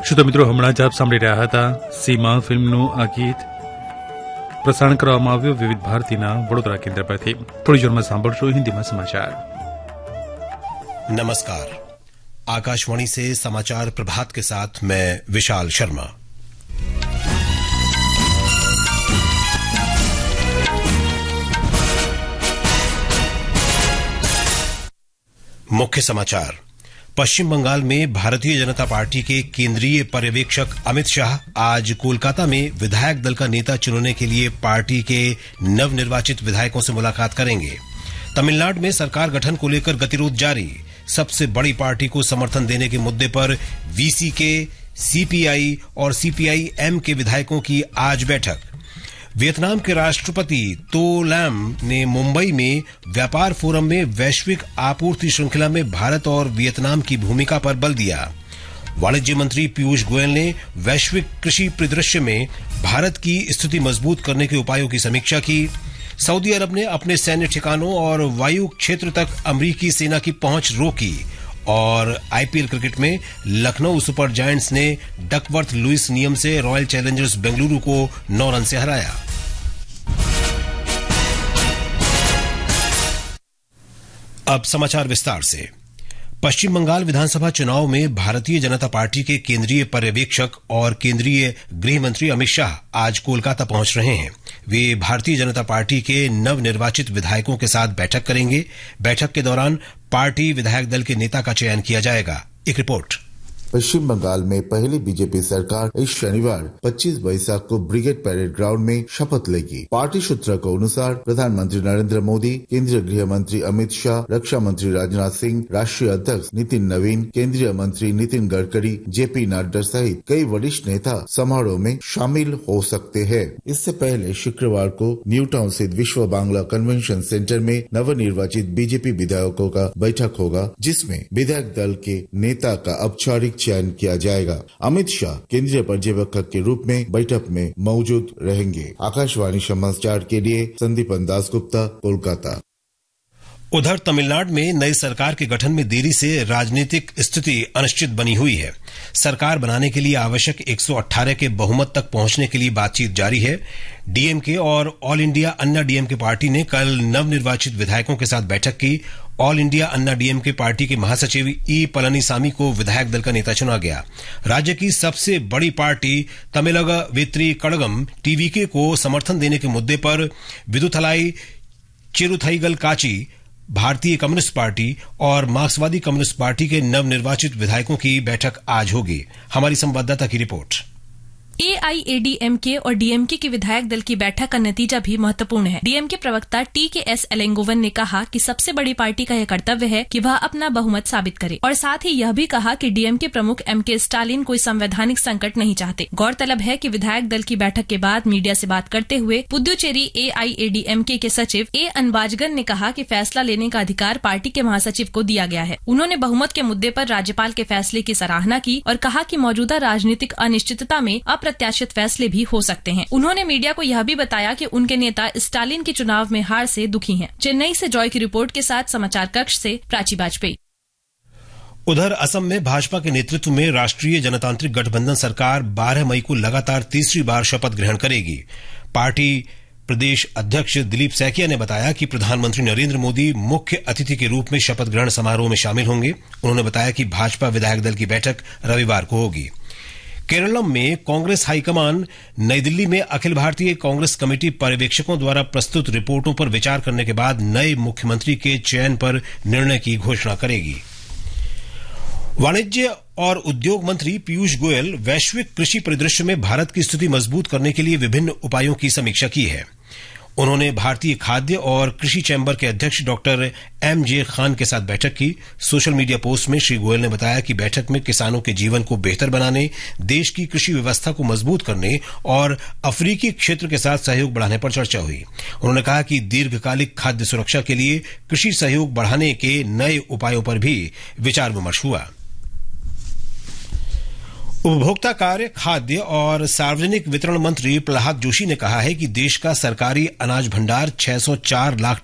શ્રોતા મિત્રો, હમણાં જ આપ સાંભળી રહ્યા હતા સીમા ફિલ્મનું આ ગીત પ્રસારણ કરવામાં આવ્યું વિવિધ ભારતીના વડોદરા કેન્દ્ર પરથી. થોડી જોરમાં સાંભળશો હિન્દીમાં સમાચાર. नमस्कार, आकाशवाणी से समाचार प्रभात के साथ मैं विशाल शर्मा. मुख्य समाचार. पश्चिम बंगाल में भारतीय जनता पार्टी के केंद्रीय पर्यवेक्षक अमित शाह आज कोलकाता में विधायक दल का नेता चुनने के लिए पार्टी के नवनिर्वाचित विधायकों से मुलाकात करेंगे. तमिलनाडु में सरकार गठन को लेकर गतिरोध जारी. सबसे बड़ी पार्टी को समर्थन देने के मुद्दे पर वीसीके, सीपीआई और सीपीआई-एम के विधायकों की आज बैठक. वियतनाम के राष्ट्रपति तो लैम ने मुंबई में व्यापार फोरम में वैश्विक आपूर्ति श्रृंखला में भारत और वियतनाम की भूमिका पर बल दिया. वाणिज्य मंत्री पीयूष गोयल ने वैश्विक कृषि परिदृश्य में भारत की स्थिति मजबूत करने के उपायों की समीक्षा की. सऊदी अरब ने अपने सैन्य ठिकानों और वायु क्षेत्र तक अमरीकी सेना की पहुंच रोकी. और आईपीएल क्रिकेट में लखनऊ सुपर जायंट्स ने डकवर्थ लुइस नियम से रॉयल चैलेंजर्स बेंगलुरु को 9 रन से हराया. अब समाचार विस्तार से. पश्चिम बंगाल विधानसभा चुनाव में भारतीय जनता पार्टी के केंद्रीय पर्यवेक्षक और केंद्रीय गृह मंत्री अमित शाह आज कोलकाता पहुंच रहे हैं. वे भारतीय जनता पार्टी के नवनिर्वाचित विधायकों के साथ बैठक करेंगे. बैठक के दौरान पार्टी विधायक दल के नेता का चयन किया जाएगा. एक रिपोर्ट. पश्चिम बंगाल में पहली बीजेपी सरकार इस शनिवार 25 वैशाख को ब्रिगेड परेड ग्राउंड में शपथ लेगी. पार्टी सूत्रों के अनुसार प्रधानमंत्री नरेंद्र मोदी, केंद्रीय गृह मंत्री अमित शाह, रक्षा मंत्री राजनाथ सिंह, राष्ट्रीय अध्यक्ष नितिन नवीन, केंद्रीय मंत्री नितिन गडकरी, जेपी नड्डा सहित कई वरिष्ठ नेता समारोह में शामिल हो सकते हैं. इससे पहले शुक्रवार को न्यू टाउन स्थित विश्व बांग्ला कन्वेंशन सेंटर में नवनिर्वाचित बीजेपी विधायकों का बैठक होगा, जिसमें विधायक दल के नेता का औपचारिक चयन किया जाएगा. अमित शाह केंद्रीय पर्यवेक्षक के रूप में बैठक में मौजूद रहेंगे. आकाशवाणी समाचार के लिए संदीपन दासगुप्ता, कोलकाता. उधर तमिलनाडु में नई सरकार के गठन में देरी से राजनीतिक स्थिति अनिश्चित बनी हुई है. सरकार बनाने के लिए आवश्यक 118 के बहुमत तक पहुंचने के लिए बातचीत जारी है. डीएमके और ऑल इंडिया अन्ना डीएमके पार्टी ने कल नवनिर्वाचित विधायकों के साथ बैठक की. ऑल इंडिया अन्ना डीएमके पार्टी के महासचिव ई पलनीसामी को विधायक दल का नेता चुना गया. राज्य की सबसे बड़ी पार्टी तमिलग वेत्री कड़गम टीवीके को समर्थन देने के मुद्दे पर विदुथलाई चिरुथाईगल काची, भारतीय कम्युनिस्ट पार्टी और मार्क्सवादी कम्युनिस्ट पार्टी के नवनिर्वाचित विधायकों की बैठक आज होगी. हमारी संवाददाता की रिपोर्ट. एआईएडीएमके और डीएमके के विधायक दल की बैठक का नतीजा भी महत्वपूर्ण है. डीएमके प्रवक्ता टीकेएस एलेंगोवन ने कहा कि सबसे बड़ी पार्टी का यह कर्तव्य है कि वह अपना बहुमत साबित करे, और साथ ही यह भी कहा कि डीएमके प्रमुख एमके स्टालिन कोई संवैधानिक संकट नहीं चाहते. गौरतलब है कि विधायक दल की बैठक के बाद मीडिया से बात करते हुए पुदुचेरी एआईएडीएमके के सचिव ए अनबाजगन ने कहा कि फैसला लेने का अधिकार पार्टी के महासचिव को दिया गया है. उन्होंने बहुमत के मुद्दे पर राज्यपाल के फैसले की सराहना की और कहा कि मौजूदा राजनीतिक अनिश्चितता में अप्रत्याशित फैसले भी हो सकते हैं. उन्होंने मीडिया को यह भी बताया कि उनके नेता स्टालिन के चुनाव में हार से दुखी हैं. चेन्नई से जॉय की रिपोर्ट के साथ समाचार कक्ष से प्राची बाजपेयी. उधर असम में भाजपा के नेतृत्व में राष्ट्रीय जनतांत्रिक गठबंधन सरकार 12 मई को लगातार तीसरी बार शपथ ग्रहण करेगी. पार्टी प्रदेश अध्यक्ष दिलीप सैकिया ने बताया कि प्रधानमंत्री नरेंद्र मोदी मुख्य अतिथि के रूप में शपथ ग्रहण समारोह में शामिल होंगे. उन्होंने बताया कि भाजपा विधायक दल की बैठक रविवार को होगी. केरलम में कांग्रेस हाईकमान नई दिल्ली में अखिल भारतीय कांग्रेस कमेटी पर्यवेक्षकों द्वारा प्रस्तुत रिपोर्टों पर विचार करने के बाद नए मुख्यमंत्री के चयन पर निर्णय की घोषणा करेगी. वाणिज्य और उद्योग मंत्री पीयूष गोयल वैश्विक कृषि परिदृश्य में भारत की स्थिति मजबूत करने के लिए विभिन्न उपायों की समीक्षा की है. उन्होंने भारतीय खाद्य और कृषि चैम्बर के अध्यक्ष डॉक्टर एमजे खान के साथ बैठक की. सोशल मीडिया पोस्ट में श्री गोयल ने बताया कि बैठक में किसानों के जीवन को बेहतर बनाने, देश की कृषि व्यवस्था को मजबूत करने और अफ्रीकी क्षेत्र के साथ सहयोग बढ़ाने पर चर्चा हुई. उन्होंने कहा कि दीर्घकालिक खाद्य सुरक्षा के लिए कृषि सहयोग बढ़ाने के नए उपायों पर भी विचार विमर्श हुआ. उपभोक्ता कार्य, खाद्य और सार्वजनिक वितरण मंत्री प्रहलाद जोशी ने कहा है कि देश का सरकारी अनाज भंडार 604 लाख